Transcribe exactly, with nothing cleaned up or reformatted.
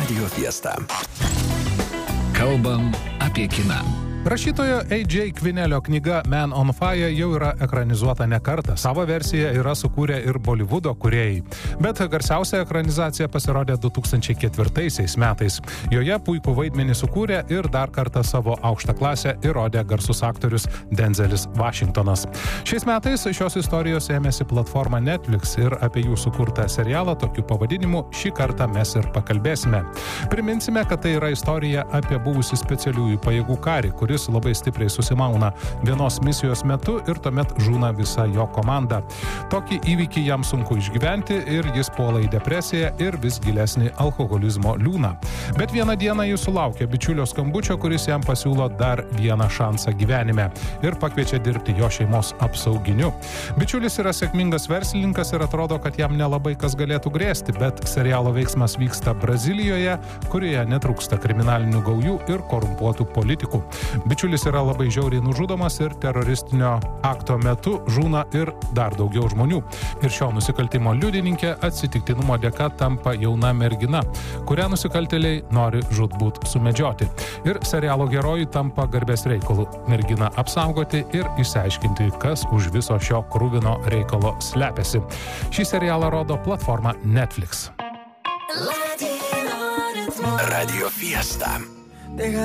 Radio Fiesta. Kalbam apie kiną. Rašytojo A J Kvinelio knyga Man on Fire jau yra ekranizuota ne kartą. Savo versiją yra sukūrę ir Bolivudo kūrėjai. Bet garsiausia ekranizacija pasirodė du tūkstančiai ketvirtaisiais metais. Joje puikų vaidmenį sukūrė ir dar kartą savo aukštą klasę įrodė garsus aktorius Denzelis Washingtonas. Šiais metais šios istorijos ėmėsi platforma Netflix ir apie jų sukurtą serialą tokiu pavadinimu šį kartą mes ir pakalbėsime. Priminsime, kad tai yra istorija apie buvusį specialiųjų pajėgų karį, kuris labai stipriai susimauna vienos misijos metu ir tuomet žūna visa jo komanda. Tokį įvykį jam sunku išgyventi ir jis puola į depresiją ir vis gilesnį alkoholizmo liūną. Bet vieną dieną jis sulaukia bičiulio skambučio, kuris jam pasiūlo dar vieną šansą gyvenime ir pakviečia dirbti jo šeimos apsauginiu. Bičiulis yra sėkmingas verslininkas ir atrodo, kad jam nelabai kas galėtų grėsti, bet serialo veiksmas vyksta Brazilijoje, kurioje netrūksta kriminalinių gaujų ir korumpuotų politikų. Bičiulis yra labai žiauriai nužudomas ir teroristinio akto metu žūna ir dar daugiau žmonių. Ir šio nusikaltimo liudininkė atsitiktinumo dėka tampa jauna mergina, kurią nusikaltėliai nori žūtbūt sumedžioti. Ir serialo herojui tampa garbės reikalu merginą apsaugoti ir išsiaiškinti, kas už viso šio kruvino reikalo slepiasi. Šį serialą rodo platforma Netflix. Radio Fiesta.